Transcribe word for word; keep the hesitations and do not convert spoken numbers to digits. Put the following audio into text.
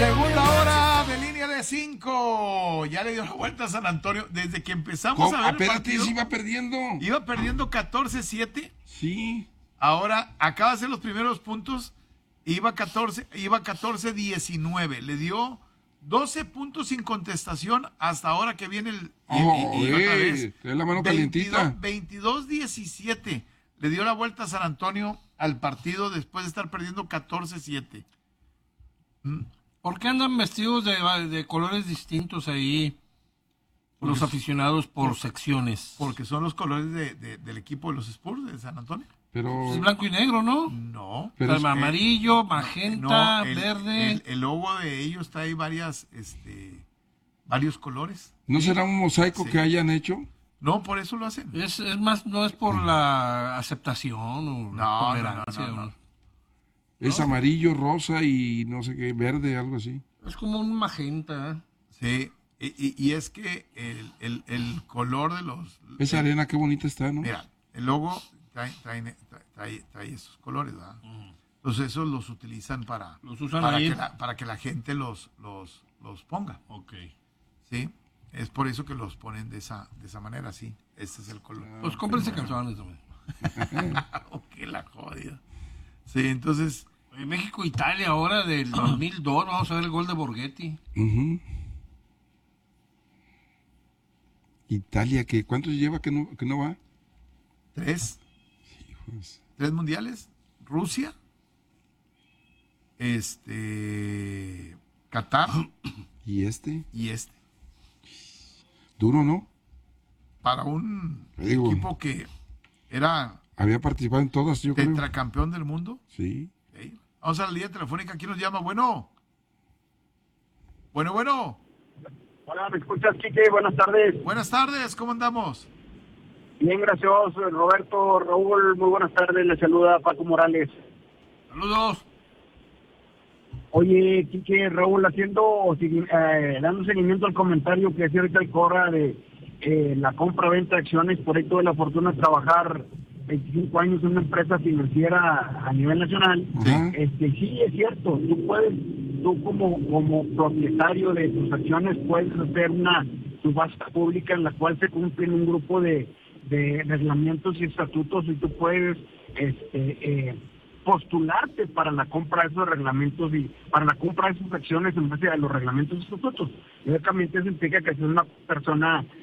Segunda hora de línea de cinco. Ya le dio la vuelta a San Antonio. Desde que empezamos ¿Cómo? a ver el Espérate, partido, se iba perdiendo. iba perdiendo catorce siete. Sí. Ahora acaba de hacer los primeros puntos. Iba catorce, iba catorce diecinueve. Le dio doce puntos sin contestación hasta ahora que viene el... Oh, y, y, y otra eh, vez. trae la mano calientita. veintidós diecisiete. Le dio la vuelta a San Antonio al partido después de estar perdiendo catorce siete. ¿Mm? ¿Por qué andan vestidos de, de colores distintos ahí los Porque, aficionados por, por secciones? Porque son los colores de, de, del equipo de los Spurs de San Antonio. Pero... Es blanco y negro, ¿no? No. Pero es, amarillo, eh, magenta, no, el, verde. El, el logo de ellos trae varias, este, varios colores. ¿No será un mosaico Sí. que hayan hecho? No, por eso lo hacen. Es, es más, no es por la aceptación o la No, tolerancia. no, no, no, no. Es ¿No? amarillo, rosa y no sé qué, verde, algo así. Es como un magenta. Sí, y, y, y es que el, el, el color de los... Esa el, arena qué bonita está, ¿no? Mira, el logo trae, trae, trae, trae esos colores, ¿verdad? Mm. Entonces esos los utilizan para, los usan para, ahí. Que, la, para que la gente los, los, los ponga. Ok. Sí, es por eso que los ponen de esa, de esa manera, sí. Este es el color. Pues cómprense canciones también. Ok, la jodida. Sí, entonces... En México-Italia ahora del dos mil dos, vamos a ver el gol de Borghetti. Uh-huh. Italia, que ¿cuántos lleva que no, que no va? Tres. Hijos. Tres mundiales. Rusia. Este... Qatar. ¿Y este? Y este. Duro, ¿no? Para un Digo, equipo que era había participado en todas, yo creo. tetracampeón del mundo. Sí. ¿Sí? Vamos a la línea telefónica. ¿Quién nos llama? Bueno. Bueno, bueno. Hola, ¿me escuchas, Quique? Buenas tardes. Buenas tardes, ¿cómo andamos? Bien, gracias, Roberto, Raúl, muy buenas tardes. Les saluda Paco Morales. Saludos. Oye, Quique, Raúl, haciendo, eh, dando seguimiento al comentario que hacía ahorita el Corra de eh, la compra-venta de acciones, por ahí tuve la fortuna de trabajar veinticinco años en una empresa financiera a nivel nacional. Ajá. Este, sí, es cierto, tú puedes, tú como, como propietario de tus acciones puedes hacer una subasta pública en la cual se cumplen un grupo de, de reglamentos y estatutos y tú puedes este, eh, postularte para la compra de esos reglamentos y para la compra de esas acciones en base a los reglamentos y estatutos. Lógicamente eso implica que seas una persona